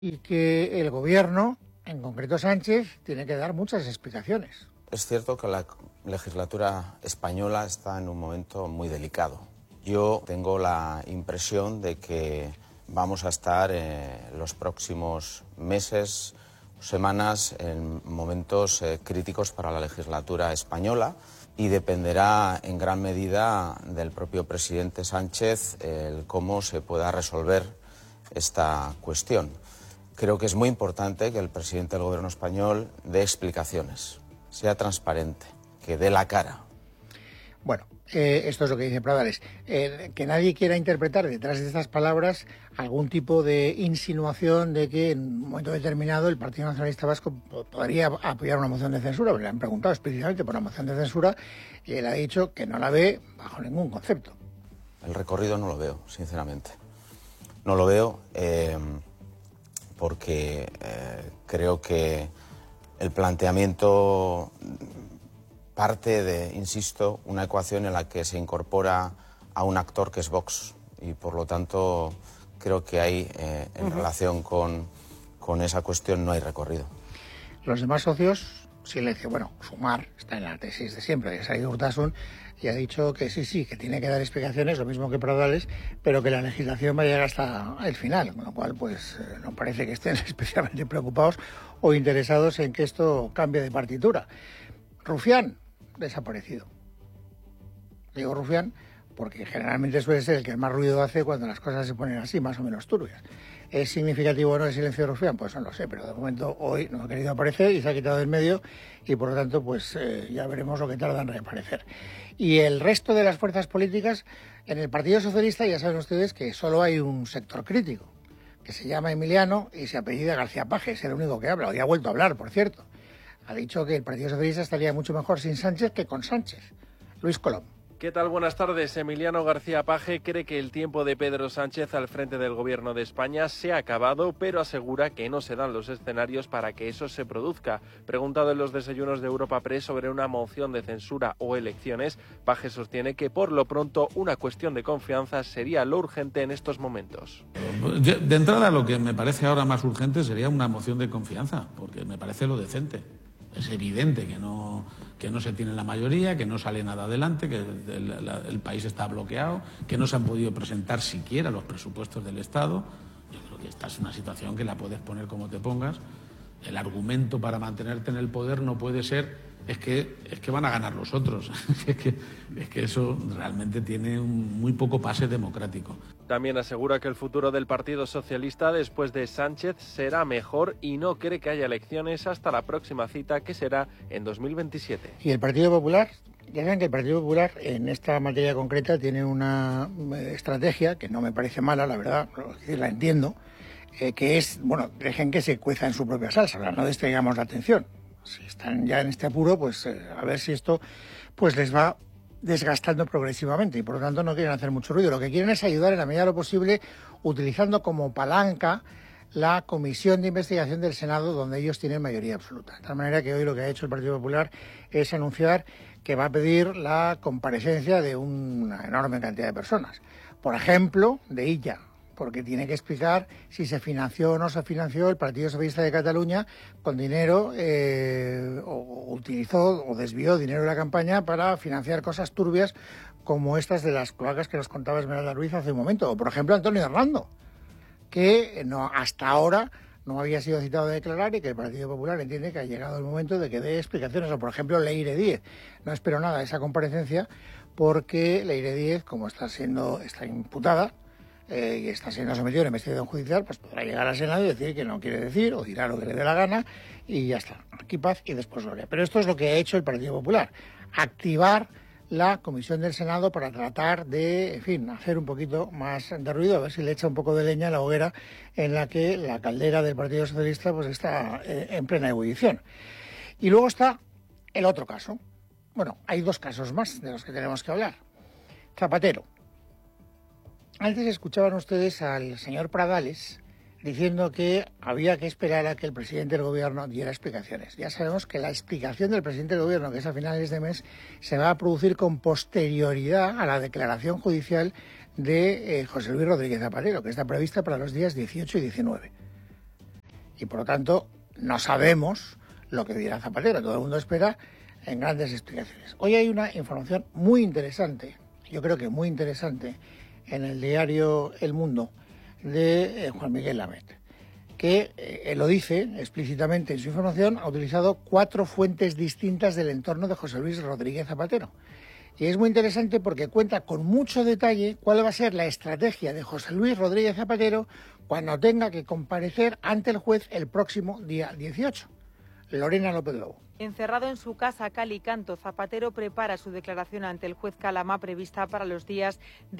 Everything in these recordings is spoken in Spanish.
y que el gobierno, en concreto Sánchez, tiene que dar muchas explicaciones. Es cierto que la legislatura española está en un momento muy delicado. Yo tengo la impresión de que vamos a estar los próximos meses, semanas, en momentos críticos para la legislatura española y dependerá en gran medida del propio presidente Sánchez el cómo se pueda resolver esta cuestión. Creo que es muy importante que el presidente del Gobierno español dé explicaciones, sea transparente, que dé la cara. Bueno, esto es lo que dice Pradales. Que nadie quiera interpretar detrás de estas palabras algún tipo de insinuación de que en un momento determinado el Partido Nacionalista Vasco podría apoyar una moción de censura. Le han preguntado específicamente por la moción de censura y él ha dicho que no la ve bajo ningún concepto. El recorrido no lo veo, sinceramente. No lo veo porque creo que el planteamiento parte de, insisto, una ecuación en la que se incorpora a un actor que es Vox y por lo tanto creo que hay en relación con esa cuestión no hay recorrido. Los demás socios, silencio. Bueno, Sumar está en la tesis de siempre, que ha salido Urtasun y ha dicho que sí, que tiene que dar explicaciones, lo mismo que Pradales, pero que la legislación va a llegar hasta el final, con lo cual pues no parece que estén especialmente preocupados o interesados en que esto cambie de partitura. Rufián, desaparecido. Digo Rufián porque generalmente suele ser el que más ruido hace cuando las cosas se ponen así, más o menos turbias. ¿Es significativo o no el silencio de Rufián? Pues no lo sé, pero de momento hoy no ha querido aparecer y se ha quitado del medio y por lo tanto pues ya veremos lo que tarda en reaparecer. Y el resto de las fuerzas políticas, en el Partido Socialista ya saben ustedes que solo hay un sector crítico, que se llama Emiliano y se apellida García Paje, es el único que habla, hoy ha vuelto a hablar, por cierto. Ha dicho que el Partido Socialista estaría mucho mejor sin Sánchez que con Sánchez. Luis Colom. ¿Qué tal? Buenas tardes. Emiliano García Paje cree que el tiempo de Pedro Sánchez al frente del Gobierno de España se ha acabado, pero asegura que no se dan los escenarios para que eso se produzca. Preguntado en los desayunos de Europa Press sobre una moción de censura o elecciones, Paje sostiene que por lo pronto una cuestión de confianza sería lo urgente en estos momentos. De entrada, lo que me parece ahora más urgente sería una moción de confianza, porque me parece lo decente. Es evidente que no se tiene la mayoría, que no sale nada adelante, que el país está bloqueado, que no se han podido presentar siquiera los presupuestos del Estado. Yo creo que esta es una situación que la puedes poner como te pongas. El argumento para mantenerte en el poder no puede ser es que van a ganar los otros. es que eso realmente tiene muy poco pase democrático. También asegura que el futuro del Partido Socialista después de Sánchez será mejor y no cree que haya elecciones hasta la próxima cita, que será en 2027. ¿Y el Partido Popular? Ya saben que el Partido Popular en esta materia concreta tiene una estrategia que no me parece mala, la verdad, la entiendo, que es, bueno, dejen que se cueza en su propia salsa, no distraigamos la atención. Si están ya en este apuro, pues a ver si esto pues les va desgastando progresivamente y por lo tanto no quieren hacer mucho ruido. Lo que quieren es ayudar en la medida de lo posible utilizando como palanca la comisión de investigación del Senado donde ellos tienen mayoría absoluta. De tal manera que hoy lo que ha hecho el Partido Popular es anunciar que va a pedir la comparecencia de una enorme cantidad de personas. Por ejemplo, de Illa, porque tiene que explicar si se financió o no se financió el Partido Socialista de Cataluña con dinero, o utilizó o desvió dinero de la campaña para financiar cosas turbias como estas de las cloacas que nos contaba Esmeralda Ruiz hace un momento. O, por ejemplo, Antonio Hernando, que no, hasta ahora no había sido citado a declarar y que el Partido Popular entiende que ha llegado el momento de que dé explicaciones. O, por ejemplo, Leire Díez. No espero nada de esa comparecencia porque Leire Díez, como está imputada, y está siendo sometido a una investigación judicial, pues podrá llegar al Senado y decir que no quiere decir o dirá lo que le dé la gana y ya está. Aquí paz y después gloria. Pero esto es lo que ha hecho el Partido Popular. Activar la comisión del Senado para tratar de, en fin, hacer un poquito más de ruido, a ver si le echa un poco de leña a la hoguera en la que la caldera del Partido Socialista pues está en plena ebullición. Y luego está el otro caso. Bueno, hay dos casos más de los que tenemos que hablar. Zapatero. Antes escuchaban ustedes al señor Pradales diciendo que había que esperar a que el presidente del gobierno diera explicaciones. Ya sabemos que la explicación del presidente del gobierno, que es a finales de mes, se va a producir con posterioridad a la declaración judicial de José Luis Rodríguez Zapatero, que está prevista para los días 18 y 19. y por lo tanto no sabemos lo que dirá Zapatero. Todo el mundo espera en grandes explicaciones. Hoy hay una información muy interesante, yo creo que muy interesante, en el diario El Mundo de Juan Miguel Lamet, que él lo dice explícitamente en su información, ha utilizado 4 fuentes distintas del entorno de José Luis Rodríguez Zapatero. Y es muy interesante porque cuenta con mucho detalle cuál va a ser la estrategia de José Luis Rodríguez Zapatero cuando tenga que comparecer ante el juez el próximo día 18. Lorena López Lobo. Encerrado en su casa cal y canto, Zapatero prepara su declaración ante el juez Calamá prevista para los días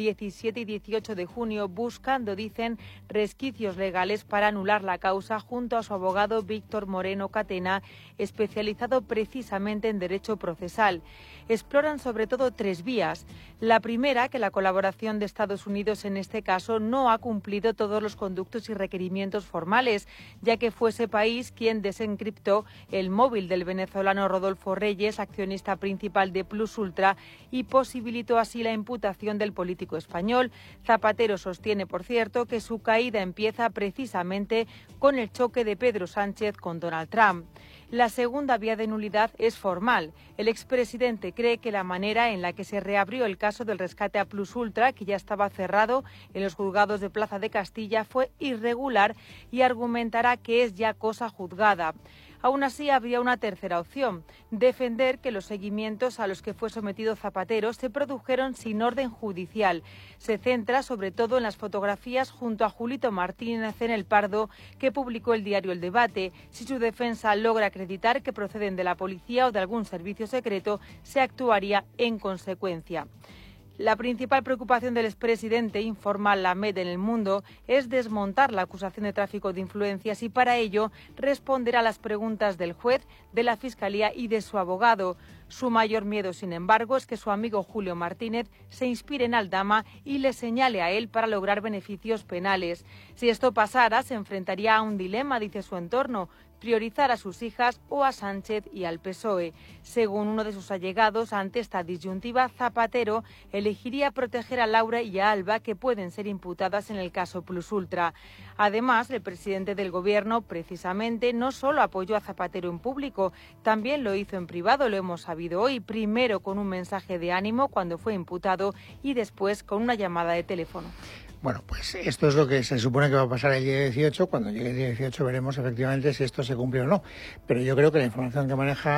17 y 18 de junio, buscando, dicen, resquicios legales para anular la causa junto a su abogado Víctor Moreno Catena, especializado precisamente en derecho procesal. Exploran sobre todo 3 vías. La primera, que la colaboración de Estados Unidos en este caso no ha cumplido todos los conductos y requerimientos formales, ya que fue ese país quien desencriptó el móvil del venezolano Rodolfo Reyes, accionista principal de Plus Ultra, y posibilitó así la imputación del político español. Zapatero sostiene, por cierto, que su caída empieza precisamente con el choque de Pedro Sánchez con Donald Trump. La segunda vía de nulidad es formal. El expresidente cree que la manera en la que se reabrió el caso del rescate a Plus Ultra, que ya estaba cerrado en los juzgados de Plaza de Castilla, fue irregular y argumentará que es ya cosa juzgada. Aún así, habría una tercera opción, defender que los seguimientos a los que fue sometido Zapatero se produjeron sin orden judicial. Se centra sobre todo en las fotografías junto a Julito Martínez en El Pardo, que publicó el diario El Debate. Si su defensa logra acreditar que proceden de la policía o de algún servicio secreto, se actuaría en consecuencia. La principal preocupación del expresidente, informa Lamet en El Mundo, es desmontar la acusación de tráfico de influencias y para ello responder a las preguntas del juez, de la Fiscalía y de su abogado. Su mayor miedo, sin embargo, es que su amigo Julio Martínez se inspire en Aldama y le señale a él para lograr beneficios penales. Si esto pasara, se enfrentaría a un dilema, dice su entorno: priorizar a sus hijas o a Sánchez y al PSOE. Según uno de sus allegados, ante esta disyuntiva, Zapatero elegiría proteger a Laura y a Alba, que pueden ser imputadas en el caso Plus Ultra. Además, el presidente del Gobierno, precisamente, no solo apoyó a Zapatero en público, también lo hizo en privado, lo hemos sabido hoy, primero con un mensaje de ánimo cuando fue imputado y después con una llamada de teléfono. Bueno, pues esto es lo que se supone que va a pasar el día 18. Cuando llegue el día 18 veremos efectivamente si esto se cumple o no. Pero yo creo que la información que maneja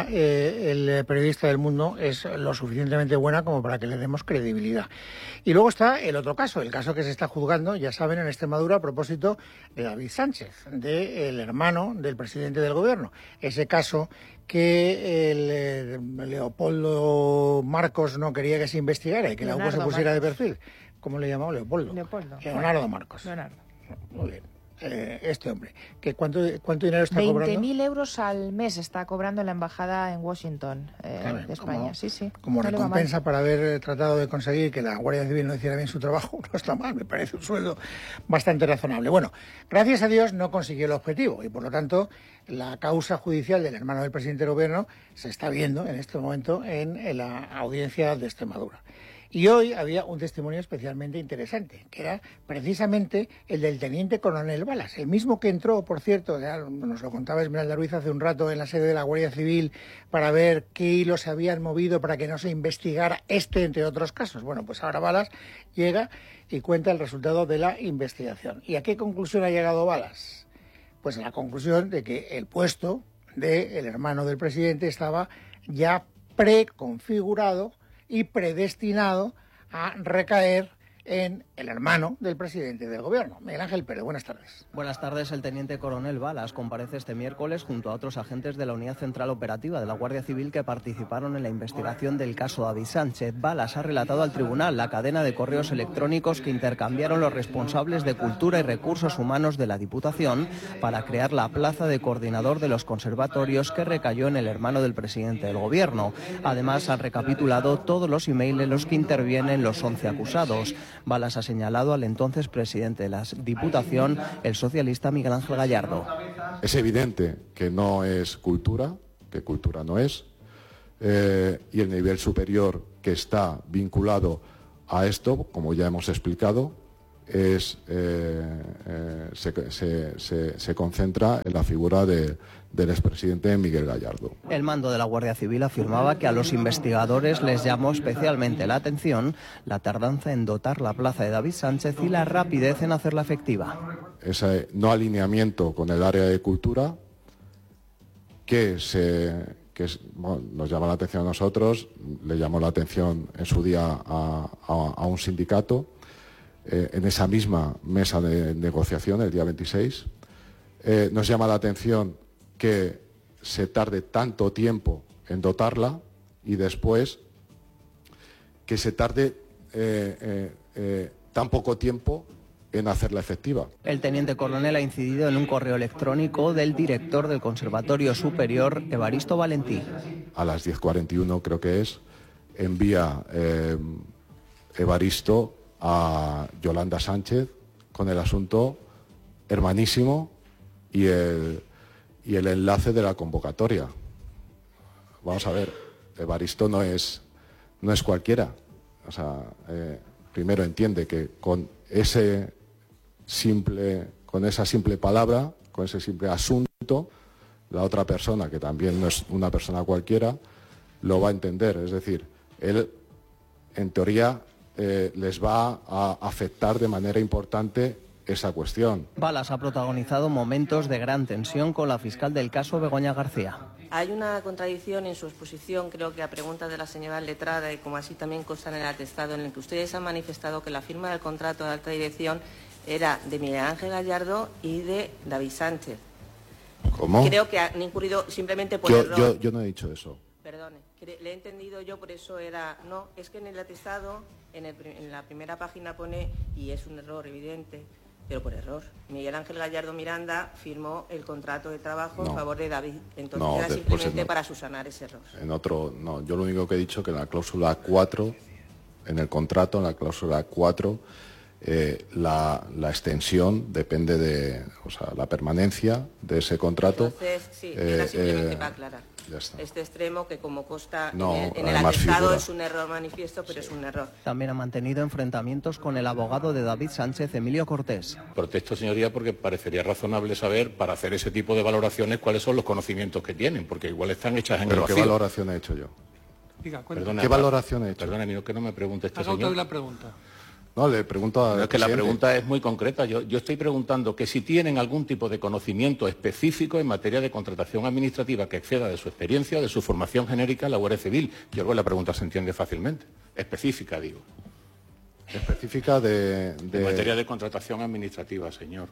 el periodista del Mundo es lo suficientemente buena como para que le demos credibilidad. Y luego está el otro caso, el caso que se está juzgando, ya saben, en Extremadura a propósito de David Sánchez, del hermano del presidente del Gobierno. Ese caso que el Leopoldo Marcos no quería que se investigara y que la UPO se pusiera de perfil. ¿Cómo le llamaba? Leopoldo. Leonardo Marcos. Leonardo. Muy bien. Este hombre. ¿Cuánto dinero está cobrando? 20.000 euros al mes está cobrando en la embajada en Washington de España. Sí. Como recompensa para haber tratado de conseguir que la Guardia Civil no hiciera bien su trabajo, no está mal, me parece un sueldo bastante razonable. Bueno, gracias a Dios no consiguió el objetivo y por lo tanto la causa judicial del hermano del presidente del Gobierno se está viendo en este momento en la audiencia de Extremadura. Y hoy había un testimonio especialmente interesante, que era precisamente el del teniente coronel Balas, el mismo que entró, por cierto, nos lo contaba Esmeralda Ruiz hace un rato, en la sede de la Guardia Civil para ver qué hilos se habían movido para que no se investigara entre otros casos. Bueno, pues ahora Balas llega y cuenta el resultado de la investigación. ¿Y a qué conclusión ha llegado Balas? Pues a la conclusión de que el puesto del hermano del presidente estaba ya preconfigurado y predestinado a recaer en el hermano del presidente del Gobierno. Miguel Ángel Pérez, buenas tardes. Buenas tardes. El teniente coronel Balas comparece este miércoles junto a otros agentes de la Unidad Central Operativa de la Guardia Civil que participaron en la investigación del caso David Sánchez. Balas ha relatado al tribunal la cadena de correos electrónicos que intercambiaron los responsables de Cultura y Recursos Humanos de la Diputación para crear la plaza de coordinador de los conservatorios que recayó en el hermano del presidente del Gobierno. Además, han recapitulado todos los emails en los que intervienen los 11 acusados. Balas ha señalado al entonces presidente de la Diputación, el socialista Miguel Ángel Gallardo. Es evidente que no es cultura, que cultura no es, y el nivel superior que está vinculado a esto, como ya hemos explicado, se concentra en la figura del expresidente Miguel Gallardo. El mando de la Guardia Civil afirmaba que a los investigadores les llamó especialmente la atención la tardanza en dotar la plaza de David Sánchez y la rapidez en hacerla efectiva. Ese no alineamiento con el área de cultura que nos llama la atención a nosotros, le llamó la atención en su día a un sindicato, en esa misma mesa de negociación el día 26. Nos llama la atención que se tarde tanto tiempo en dotarla y después que se tarde tan poco tiempo en hacerla efectiva. El teniente coronel ha incidido en un correo electrónico del director del Conservatorio Superior, Evaristo Valentí. A las 10:41 creo que es, envía Evaristo a Yolanda Sánchez con el asunto hermanísimo y el enlace de la convocatoria. Vamos a ver, Evaristo no es cualquiera. O sea, primero entiende que con esa simple palabra, con ese simple asunto, la otra persona, que también no es una persona cualquiera, lo va a entender. Es decir, él, en teoría, les va a afectar de manera importante esa cuestión. Balas ha protagonizado momentos de gran tensión con la fiscal del caso, Begoña García. Hay una contradicción en su exposición, creo que a preguntas de la señora letrada, y como así también consta en el atestado, en el que ustedes han manifestado que la firma del contrato de alta dirección era de Miguel Ángel Gallardo y de David Sánchez. ¿Cómo? Creo que han incurrido simplemente por error. Yo no he dicho eso. Perdone, le he entendido yo, por eso era... No, es que en el atestado, en la primera página pone, y es un error evidente, pero por error. Miguel Ángel Gallardo Miranda firmó el contrato de trabajo en favor de David. Entonces era simplemente para subsanar ese error. Yo lo único que he dicho que en la cláusula 4, en el contrato, en la cláusula 4, la extensión depende de, la permanencia de ese contrato. Entonces, sí, era simplemente para aclarar. Este extremo que, como consta en el atestado, es un error manifiesto, pero sí, es un error. También ha mantenido enfrentamientos con el abogado de David Sánchez, Emilio Cortés. Protesto, señoría, porque parecería razonable saber, para hacer ese tipo de valoraciones, cuáles son los conocimientos que tienen, porque igual están hechas en el vacío. ¿Pero qué valoración he hecho yo? Diga, ¿Qué valoración he hecho? Perdóneme, que no me pregunte este señor. Haga usted la pregunta. No, le pregunto a... No, es que la pregunta es muy concreta. Yo estoy preguntando que si tienen algún tipo de conocimiento específico en materia de contratación administrativa que exceda de su experiencia o de su formación genérica en la Guardia Civil. Yo creo que la pregunta se entiende fácilmente. Específica, digo. Específica de... En materia de contratación administrativa, señor.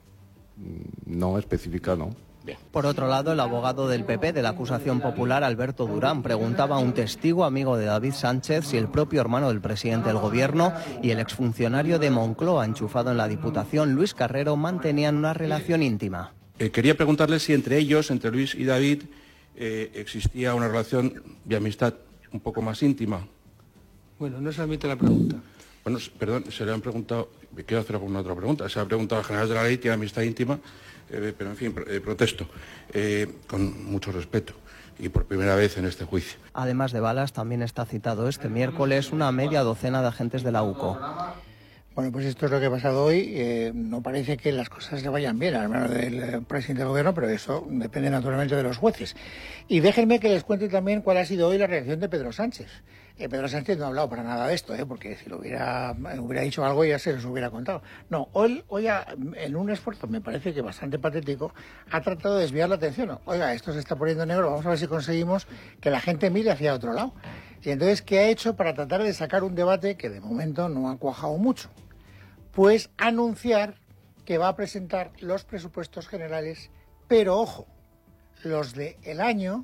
No, específica no. Bien. Por otro lado, el abogado del PP de la acusación popular, Alberto Durán, preguntaba a un testigo amigo de David Sánchez si el propio hermano del presidente del Gobierno y el exfuncionario de Moncloa enchufado en la Diputación, Luis Carrero, mantenían una relación íntima. Quería preguntarle si entre ellos, entre Luis y David, existía una relación de amistad un poco más íntima. Bueno, no se admite la pregunta. Bueno, perdón, se le han preguntado, me quiero hacer alguna otra pregunta, se le ha preguntado al general de la ley, tiene amistad íntima, pero en fin, protesto, con mucho respeto y por primera vez en este juicio. Además de Balas, también está citado este miércoles una media docena de agentes de la UCO. Bueno, pues esto es lo que ha pasado hoy. No parece que las cosas le vayan bien al hermano del presidente del Gobierno, pero eso depende naturalmente de los jueces. Y déjenme que les cuente también cuál ha sido hoy la reacción de Pedro Sánchez. Pedro Sánchez no ha hablado para nada de esto, porque si lo hubiera dicho algo ya se los hubiera contado. No, hoy en un esfuerzo, me parece que bastante patético, ha tratado de desviar la atención. Oiga, esto se está poniendo negro, vamos a ver si conseguimos que la gente mire hacia otro lado. Y entonces, ¿qué ha hecho para tratar de sacar un debate que de momento no ha cuajado mucho? Pues anunciar que va a presentar los presupuestos generales, pero ojo, los del año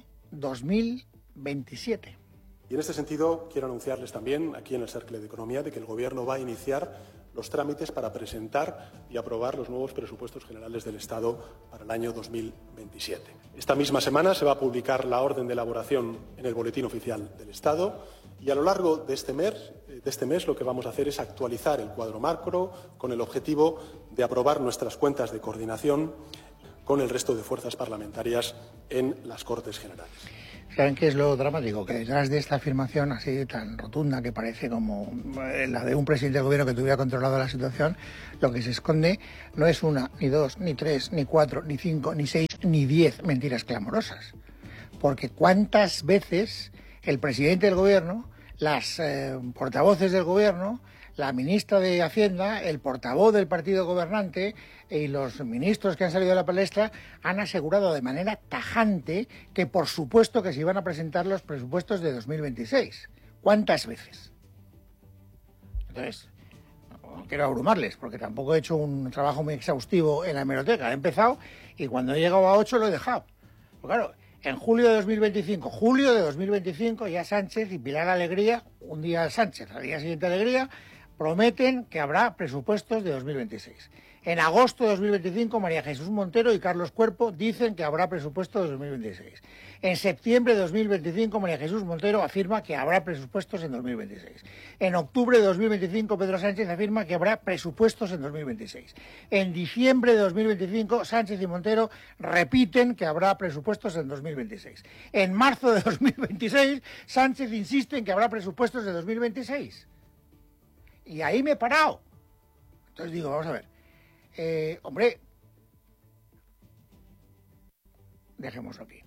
2027. Y en este sentido quiero anunciarles también, aquí en el Cercle de Economía, de que el Gobierno va a iniciar los trámites para presentar y aprobar los nuevos presupuestos generales del Estado para el año 2027. Esta misma semana se va a publicar la orden de elaboración en el Boletín Oficial del Estado y a lo largo de este mes lo que vamos a hacer es actualizar el cuadro macro con el objetivo de aprobar nuestras cuentas de coordinación con el resto de fuerzas parlamentarias en las Cortes Generales. ¿Saben qué es lo dramático? Que detrás de esta afirmación así tan rotunda, que parece como la de un presidente del gobierno que tuviera controlado la situación, lo que se esconde no es una, ni dos, ni tres, ni cuatro, ni cinco, ni seis, ni 10 mentiras clamorosas. Porque cuántas veces el presidente del gobierno, las portavoces del gobierno, la ministra de Hacienda, el portavoz del partido gobernante y los ministros que han salido de la palestra han asegurado de manera tajante que por supuesto que se iban a presentar los presupuestos de 2026. ¿Cuántas veces? Entonces, no quiero abrumarles porque tampoco he hecho un trabajo muy exhaustivo en la hemeroteca. He empezado y cuando he llegado a 8 lo he dejado. Pero claro, en julio de 2025, ya Sánchez y Pilar Alegría, un día Sánchez, al día siguiente Alegría, prometen que habrá presupuestos de 2026. En agosto de 2025, María Jesús Montero y Carlos Cuerpo dicen que habrá presupuestos de 2026. En septiembre de 2025, María Jesús Montero afirma que habrá presupuestos en 2026. En octubre de 2025, Pedro Sánchez afirma que habrá presupuestos en 2026. En diciembre de 2025, Sánchez y Montero repiten que habrá presupuestos en 2026. En marzo de 2026, Sánchez insiste en que habrá presupuestos de 2026. Y ahí me he parado. Entonces digo, vamos a ver. Hombre, dejémoslo aquí.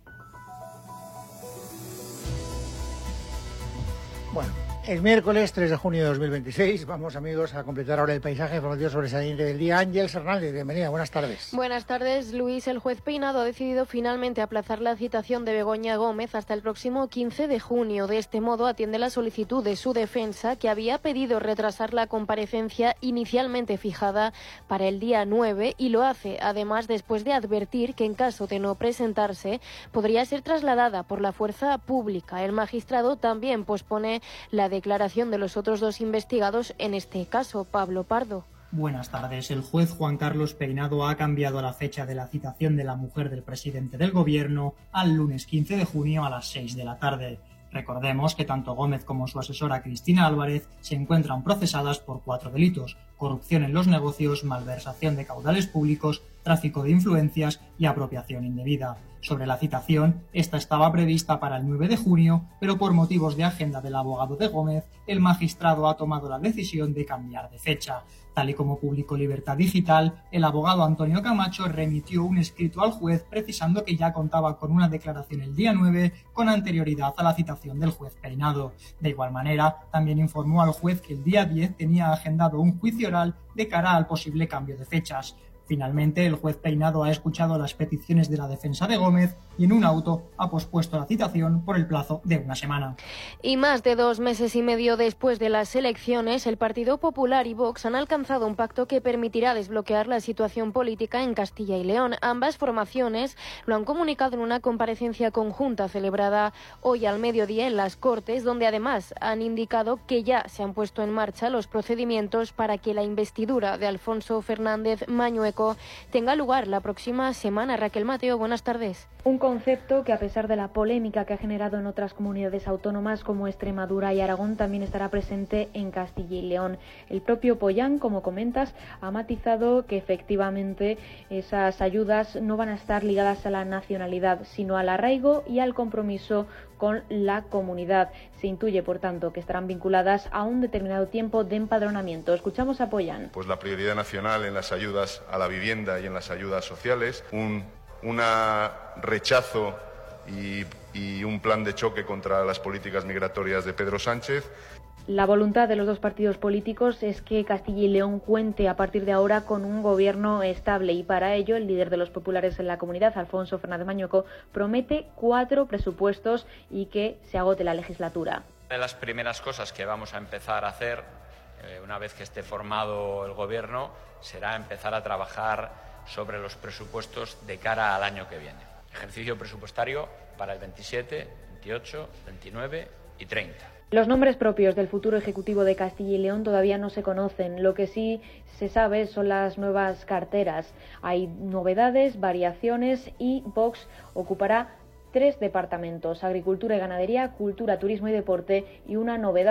Bueno, es miércoles 3 de junio de 2026. Vamos, amigos, a completar ahora el paisaje informativo sobresaliente del día. Ángeles Hernández, bienvenida, buenas tardes. Buenas tardes, Luis. El juez Peinado ha decidido finalmente aplazar la citación de Begoña Gómez hasta el próximo 15 de junio. De este modo atiende la solicitud de su defensa, que había pedido retrasar la comparecencia inicialmente fijada para el día 9 y lo hace, además, después de advertir que en caso de no presentarse podría ser trasladada por la fuerza pública. El magistrado también pospone la declaración de los otros dos investigados en este caso. Pablo Pardo. Buenas tardes. El juez Juan Carlos Peinado ha cambiado la fecha de la citación de la mujer del presidente del Gobierno al lunes 15 de junio a las 6 de la tarde. Recordemos que tanto Gómez como su asesora Cristina Álvarez se encuentran procesadas por 4 delitos: corrupción en los negocios, malversación de caudales públicos, tráfico de influencias y apropiación indebida. Sobre la citación, esta estaba prevista para el 9 de junio, pero por motivos de agenda del abogado de Gómez, el magistrado ha tomado la decisión de cambiar de fecha. Tal y como publicó Libertad Digital, el abogado Antonio Camacho remitió un escrito al juez precisando que ya contaba con una declaración el día 9 con anterioridad a la citación del juez Peinado. De igual manera, también informó al juez que el día 10 tenía agendado un juicio oral de cara al posible cambio de fechas. Finalmente, el juez Peinado ha escuchado las peticiones de la defensa de Gómez y en un auto ha pospuesto la citación por el plazo de una semana. Y más de 2 meses y medio después de las elecciones, el Partido Popular y Vox han alcanzado un pacto que permitirá desbloquear la situación política en Castilla y León. Ambas formaciones lo han comunicado en una comparecencia conjunta celebrada hoy al mediodía en las Cortes, donde además han indicado que ya se han puesto en marcha los procedimientos para que la investidura de Alfonso Fernández Mañueco tenga lugar la próxima semana. Raquel Mateo, buenas tardes. Un concepto que, a pesar de la polémica que ha generado en otras comunidades autónomas como Extremadura y Aragón, también estará presente en Castilla y León. El propio Pollán, como comentas, ha matizado que efectivamente esas ayudas no van a estar ligadas a la nacionalidad, sino al arraigo y al compromiso con la comunidad. Se intuye, por tanto, que estarán vinculadas a un determinado tiempo de empadronamiento. Escuchamos a Pollán. Pues la prioridad nacional en las ayudas a la vivienda y en las ayudas sociales, un rechazo y un plan de choque contra las políticas migratorias de Pedro Sánchez. La voluntad de los dos partidos políticos es que Castilla y León cuente a partir de ahora con un gobierno estable y para ello el líder de los populares en la comunidad, Alfonso Fernández Mañueco, promete 4 presupuestos y que se agote la legislatura. Una de las primeras cosas que vamos a empezar a hacer una vez que esté formado el gobierno será empezar a trabajar sobre los presupuestos de cara al año que viene. Ejercicio presupuestario para el 27, 28, 29 y 30. Los nombres propios del futuro Ejecutivo de Castilla y León todavía no se conocen. Lo que sí se sabe son las nuevas carteras. Hay novedades, variaciones y Vox ocupará 3 departamentos: Agricultura y Ganadería, Cultura, Turismo y Deporte y una novedad: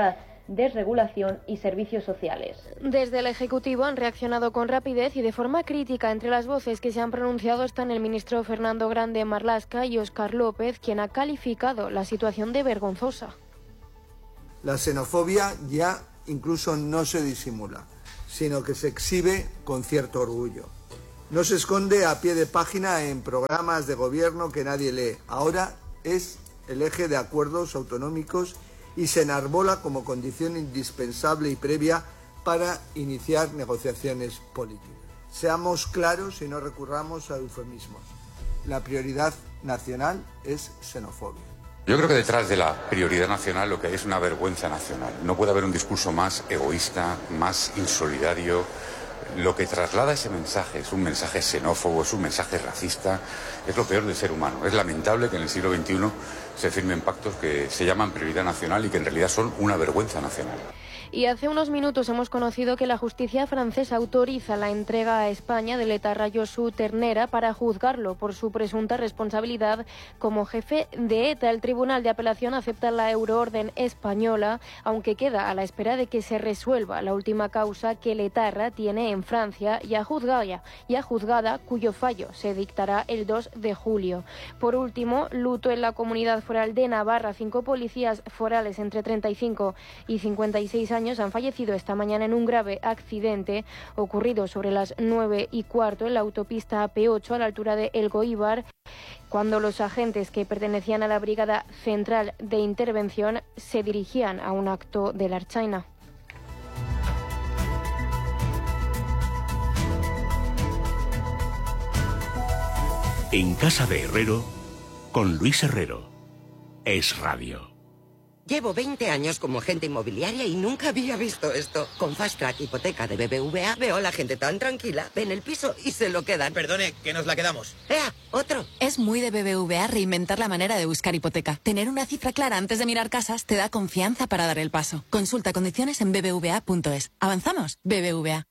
desregulación y servicios sociales. Desde el Ejecutivo han reaccionado con rapidez y de forma crítica. Entre las voces que se han pronunciado están el ministro Fernando Grande Marlaska y Óscar López, quien ha calificado la situación de vergonzosa. La xenofobia ya incluso no se disimula, sino que se exhibe con cierto orgullo. No se esconde a pie de página en programas de gobierno que nadie lee. Ahora es el eje de acuerdos autonómicos y se enarbola como condición indispensable y previa para iniciar negociaciones políticas. Seamos claros y no recurramos a eufemismos. La prioridad nacional es xenofobia. Yo creo que detrás de la prioridad nacional lo que hay es una vergüenza nacional. No puede haber un discurso más egoísta, más insolidario. Lo que traslada ese mensaje es un mensaje xenófobo, es un mensaje racista, es lo peor del ser humano. Es lamentable que en el siglo XXI se firmen pactos que se llaman prioridad nacional y que en realidad son una vergüenza nacional. Y hace unos minutos hemos conocido que la justicia francesa autoriza la entrega a España del etarra Josu Ternera para juzgarlo por su presunta responsabilidad como jefe de ETA. El Tribunal de Apelación acepta la euroorden española, aunque queda a la espera de que se resuelva la última causa que el etarra tiene en Francia ya juzgada, cuyo fallo se dictará el 2 de julio. Por último, luto en la Comunidad Foral de Navarra. 5 policías forales entre 35 y 56 años han fallecido esta mañana en un grave accidente ocurrido sobre las 9:15 en la autopista AP8 a la altura de Elgoíbar, cuando los agentes que pertenecían a la Brigada Central de Intervención se dirigían a un acto de la Ertzaintza. En casa de Herrero, con Luis Herrero. Es Radio. Llevo 20 años como agente inmobiliaria y nunca había visto esto. Con Fast Track Hipoteca de BBVA veo a la gente tan tranquila, ven el piso y se lo quedan. Perdone, que nos la quedamos. ¡Ea! ¡Otro! Es muy de BBVA reinventar la manera de buscar hipoteca. Tener una cifra clara antes de mirar casas te da confianza para dar el paso. Consulta condiciones en bbva.es. ¿Avanzamos? BBVA.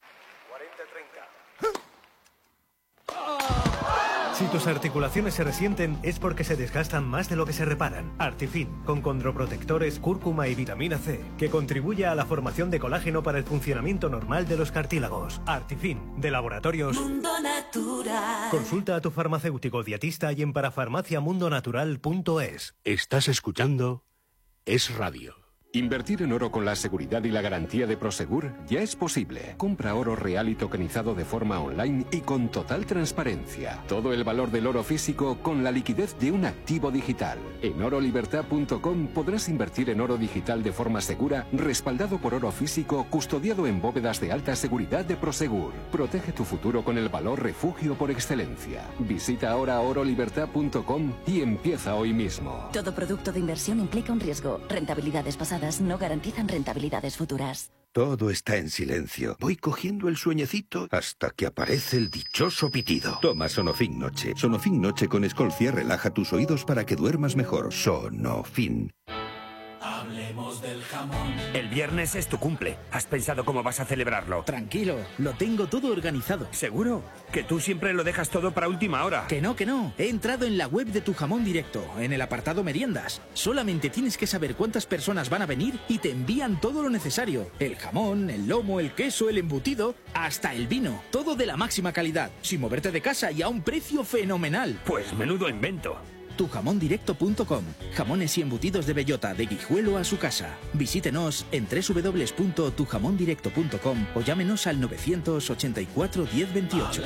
Si tus articulaciones se resienten es porque se desgastan más de lo que se reparan. Artifin, con condroprotectores, cúrcuma y vitamina C, que contribuye a la formación de colágeno para el funcionamiento normal de los cartílagos. Artifin, de Laboratorios Mundo Natural. Consulta a tu farmacéutico dietista y en parafarmaciamundonatural.es. Estás escuchando Es Radio. Invertir en oro con la seguridad y la garantía de Prosegur ya es posible. Compra oro real y tokenizado de forma online y con total transparencia. Todo el valor del oro físico con la liquidez de un activo digital. En orolibertad.com podrás invertir en oro digital de forma segura, respaldado por oro físico, custodiado en bóvedas de alta seguridad de Prosegur. Protege tu futuro con el valor refugio por excelencia. Visita ahora orolibertad.com y empieza hoy mismo. Todo producto de inversión implica un riesgo. Rentabilidades pasadas no garantizan rentabilidades futuras. Todo está en silencio. Voy cogiendo el sueñecito hasta que aparece el dichoso pitido. Toma Sonofin Noche. Sonofin Noche con Escolcia relaja tus oídos para que duermas mejor. Sonofin. Hablemos del jamón. El viernes es tu cumple. ¿Has pensado cómo vas a celebrarlo? Tranquilo, lo tengo todo organizado. ¿Seguro? Que tú siempre lo dejas todo para última hora. Que no. He entrado en la web de Tu Jamón Directo, en el apartado meriendas. Solamente tienes que saber cuántas personas van a venir y te envían todo lo necesario. El jamón, el lomo, el queso, el embutido, hasta el vino. Todo de la máxima calidad, sin moverte de casa y a un precio fenomenal. Pues menudo invento. Tujamondirecto.com. Jamones y embutidos de bellota, de Guijuelo a su casa. Visítenos en www.tujamondirecto.com o llámenos al 984 1028.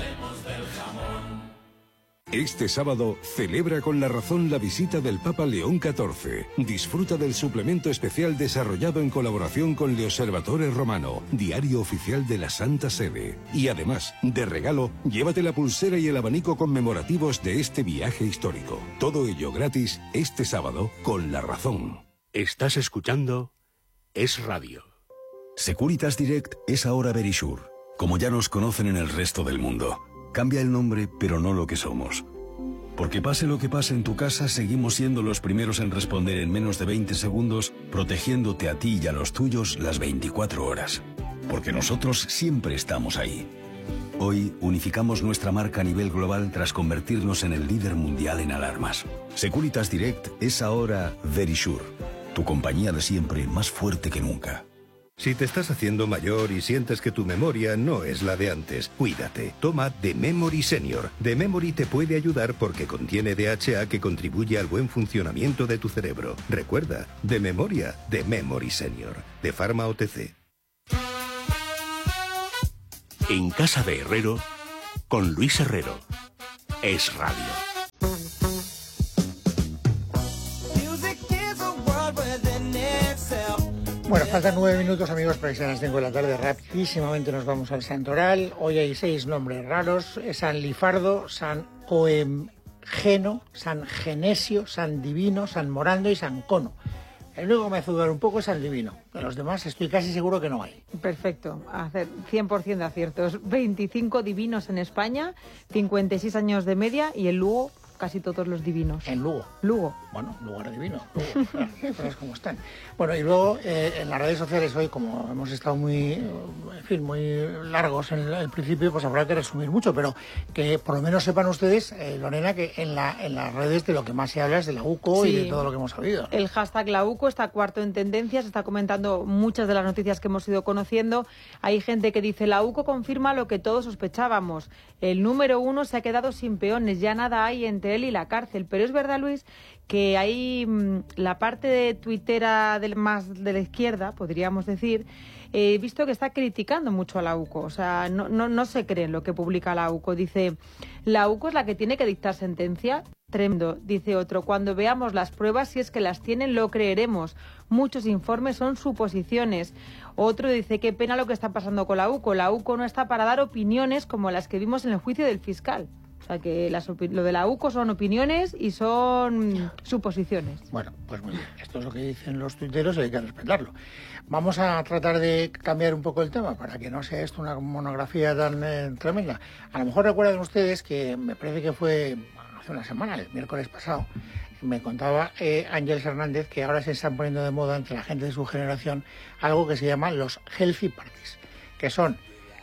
Este sábado celebra con La Razón la visita del Papa León XIV. Disfruta del suplemento especial desarrollado en colaboración con Le Osservatore Romano, diario oficial de la Santa Sede. Y además, de regalo, llévate la pulsera y el abanico conmemorativos de este viaje histórico. Todo ello gratis este sábado con La Razón. Estás escuchando Es Radio. Securitas Direct es ahora Verisure, como ya nos conocen en el resto del mundo. Cambia el nombre, pero no lo que somos. Porque pase lo que pase en tu casa, seguimos siendo los primeros en responder en menos de 20 segundos, protegiéndote a ti y a los tuyos las 24 horas. Porque nosotros siempre estamos ahí. Hoy unificamos nuestra marca a nivel global tras convertirnos en el líder mundial en alarmas. Securitas Direct es ahora Verisure, tu compañía de siempre más fuerte que nunca. Si te estás haciendo mayor y sientes que tu memoria no es la de antes, cuídate. Toma The Memory Senior. The Memory te puede ayudar porque contiene DHA que contribuye al buen funcionamiento de tu cerebro. Recuerda, de memoria, The Memory Senior. De Pharma OTC. En Casa de Herrero, con Luis Herrero. Es Radio. Bueno, faltan 9 minutos, amigos, para que sean las 5 de la tarde. Rapidísimamente nos vamos al santoral. Hoy hay 6 nombres raros: San Lifardo, San Coemgeno, San Genesio, San Divino, San Morando y San Cono. El único que me hace dudar un poco es San Divino. De los demás estoy casi seguro que no hay. Perfecto, 100% de aciertos. 25 divinos en España, 56 años de media, y en Lugo casi todos los divinos. ¿En Lugo? Lugo. Bueno, lugar divino. Lugo, cosas como están. Bueno, y luego en las redes sociales hoy, como hemos estado muy largos en el principio, pues habrá que resumir mucho, pero que por lo menos sepan ustedes, Lorena, que en las redes de lo que más se habla es de la UCO, sí, y de todo lo que hemos sabido. El hashtag la UCO está cuarto en tendencias, está comentando muchas de las noticias que hemos ido conociendo. Hay gente que dice: la UCO confirma lo que todos sospechábamos. El número 1 se ha quedado sin peones, ya nada hay entre él y la cárcel. Pero es verdad, Luis, que hay la parte de tuitera más de la izquierda, podríamos decir, he visto que está criticando mucho a la UCO. O sea, no se cree en lo que publica la UCO. Dice: la UCO es la que tiene que dictar sentencia. Tremendo. Dice otro: cuando veamos las pruebas, si es que las tienen, lo creeremos. Muchos informes son suposiciones. Otro dice: qué pena lo que está pasando con la UCO. La UCO no está para dar opiniones como las que vimos en el juicio del fiscal. O sea, que lo de la UCO son opiniones y son suposiciones. Bueno, pues muy bien. Esto es lo que dicen los tuiteros y hay que respetarlo. Vamos a tratar de cambiar un poco el tema para que no sea esto una monografía tan tremenda. A lo mejor recuerdan ustedes que me parece que fue hace una semana, el miércoles pasado, me contaba Ángeles Hernández que ahora se están poniendo de moda entre la gente de su generación algo que se llama los healthy parties, que son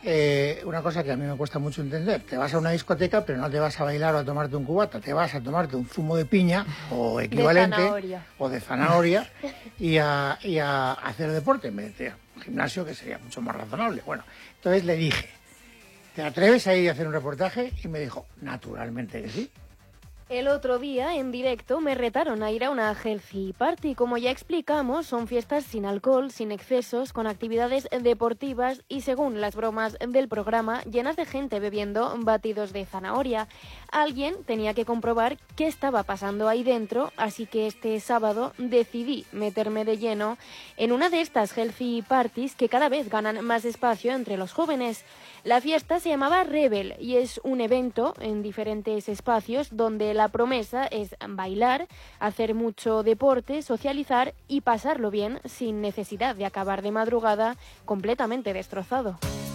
una cosa que a mí me cuesta mucho entender. Te vas a una discoteca, pero no te vas a bailar o a tomarte un cubata, te vas a tomarte un zumo de piña o equivalente, o de zanahoria, y a hacer deporte en vez de un gimnasio, que sería mucho más razonable. Bueno, entonces le dije: ¿te atreves a ir a hacer un reportaje? Y me dijo: naturalmente que sí. El otro día, en directo, me retaron a ir a una healthy party. Como ya explicamos, son fiestas sin alcohol, sin excesos, con actividades deportivas y, según las bromas del programa, llenas de gente bebiendo batidos de zanahoria. Alguien tenía que comprobar qué estaba pasando ahí dentro, así que este sábado decidí meterme de lleno en una de estas healthy parties que cada vez ganan más espacio entre los jóvenes. La fiesta se llamaba Rebel y es un evento en diferentes espacios donde la promesa es bailar, hacer mucho deporte, socializar y pasarlo bien sin necesidad de acabar de madrugada completamente destrozado.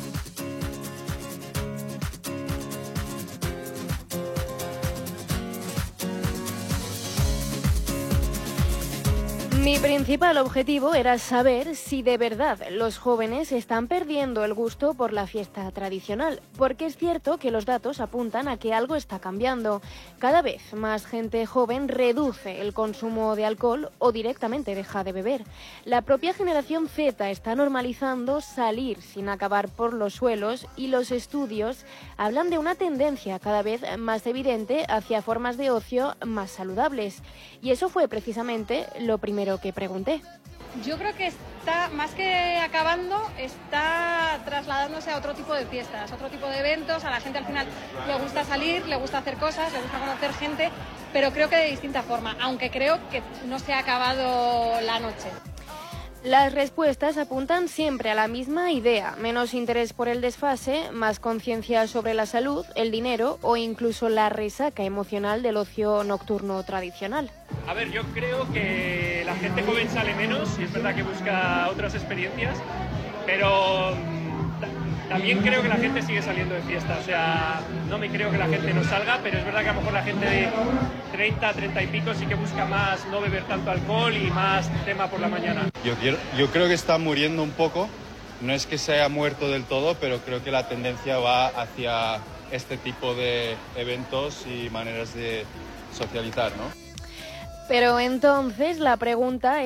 Mi principal objetivo era saber si de verdad los jóvenes están perdiendo el gusto por la fiesta tradicional, porque es cierto que los datos apuntan a que algo está cambiando. Cada vez más gente joven reduce el consumo de alcohol o directamente deja de beber. La propia generación Z está normalizando salir sin acabar por los suelos y los estudios hablan de una tendencia cada vez más evidente hacia formas de ocio más saludables. Y eso fue precisamente lo primero que pregunté. Yo creo que está, más que acabando, está trasladándose a otro tipo de fiestas, otro tipo de eventos. A la gente al final le gusta salir, le gusta hacer cosas, le gusta conocer gente, pero creo que de distinta forma, aunque creo que no se ha acabado la noche. Las respuestas apuntan siempre a la misma idea: menos interés por el desfase, más conciencia sobre la salud, el dinero o incluso la resaca emocional del ocio nocturno tradicional. A ver, yo creo que la gente joven sale menos y es verdad que busca otras experiencias, pero también creo que la gente sigue saliendo de fiesta. O sea, no me creo que la gente no salga, pero es verdad que a lo mejor la gente de 30 y pico sí que busca más no beber tanto alcohol y más tema por la mañana. Yo creo que está muriendo un poco. No es que se haya muerto del todo, pero creo que la tendencia va hacia este tipo de eventos y maneras de socializar, ¿no? Pero entonces la pregunta es: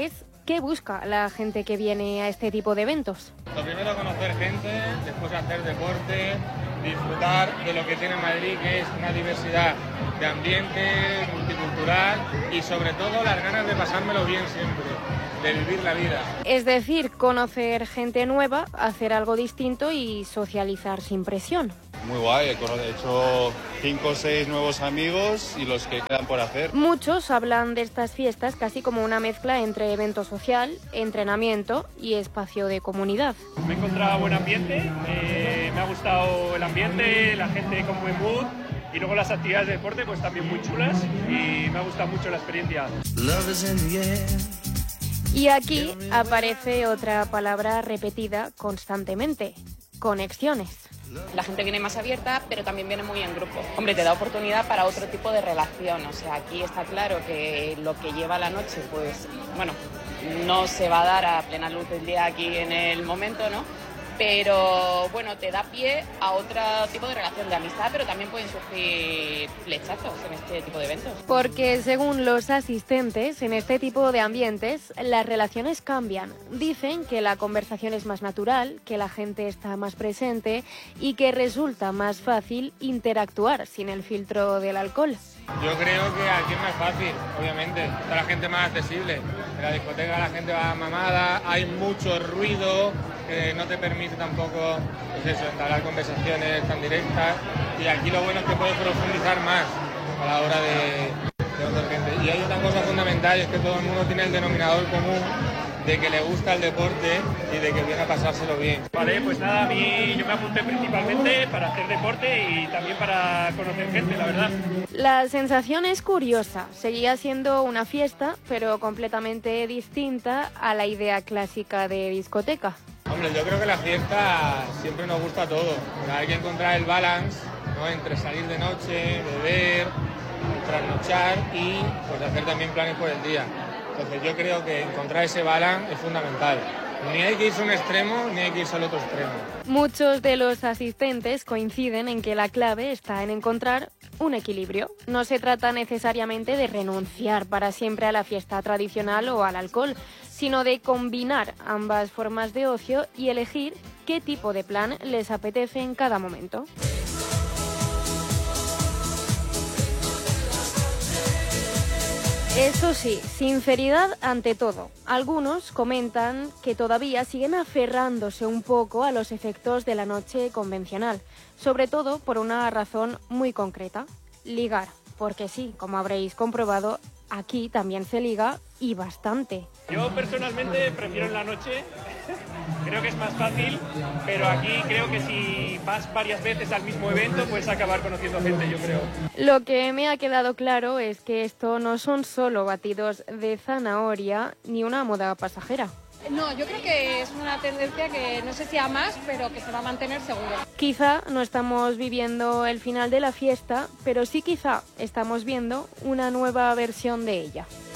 ¿Qué busca la gente que viene a este tipo de eventos? Lo primero, conocer gente, después hacer deporte, disfrutar de lo que tiene Madrid, que es una diversidad de ambiente, multicultural y sobre todo las ganas de pasármelo bien siempre, de vivir la vida. Es decir, conocer gente nueva, hacer algo distinto y socializar sin presión. Muy guay, he hecho 5 o 6 nuevos amigos y los que quedan por hacer. Muchos hablan de estas fiestas casi como una mezcla entre evento social, entrenamiento y espacio de comunidad. Me he encontrado buen ambiente, me ha gustado el ambiente, la gente con buen mood y luego las actividades de deporte pues también muy chulas y me ha gustado mucho la experiencia. Y aquí aparece otra palabra repetida constantemente: conexiones. La gente viene más abierta, pero también viene muy en grupo. Hombre, te da oportunidad para otro tipo de relación. O sea, aquí está claro que lo que lleva la noche, pues, bueno, no se va a dar a plena luz del día aquí en el momento, ¿no? Pero, bueno, te da pie a otro tipo de relación de amistad, pero también pueden surgir flechazos en este tipo de eventos. Porque según los asistentes, en este tipo de ambientes, las relaciones cambian. Dicen que la conversación es más natural, que la gente está más presente y que resulta más fácil interactuar sin el filtro del alcohol. Yo creo que aquí es más fácil, obviamente, está la gente más accesible. En la discoteca la gente va mamada, hay mucho ruido, no te permite tampoco, pues eso, entablar conversaciones tan directas, y aquí lo bueno es que puedes profundizar más a la hora de conocer gente. Y hay otra cosa fundamental, es que todo el mundo tiene el denominador común de que le gusta el deporte y de que viene a pasárselo bien. Vale, pues nada, a mí yo me apunté principalmente para hacer deporte y también para conocer gente, la verdad. La sensación es curiosa. Seguía siendo una fiesta, pero completamente distinta a la idea clásica de discoteca. Hombre, yo creo que la fiesta siempre nos gusta todo, pero hay que encontrar el balance, ¿no?, entre salir de noche, beber, trasnochar y pues hacer también planes por el día. Entonces yo creo que encontrar ese balance es fundamental. Ni hay que irse a un extremo, ni hay que irse al otro extremo. Muchos de los asistentes coinciden en que la clave está en encontrar un equilibrio. No se trata necesariamente de renunciar para siempre a la fiesta tradicional o al alcohol, sino de combinar ambas formas de ocio y elegir qué tipo de plan les apetece en cada momento. Eso sí, sinceridad ante todo. Algunos comentan que todavía siguen aferrándose un poco a los efectos de la noche convencional, sobre todo por una razón muy concreta: ligar. Porque sí, como habréis comprobado, aquí también se liga y bastante. Yo personalmente prefiero en la noche, creo que es más fácil, pero aquí creo que si vas varias veces al mismo evento puedes acabar conociendo gente, yo creo. Lo que me ha quedado claro es que esto no son solo batidos de zanahoria ni una moda pasajera. No, yo creo que es una tendencia que no sé si a más, pero que se va a mantener seguro. Quizá no estamos viviendo el final de la fiesta, pero sí quizá estamos viendo una nueva versión de ella.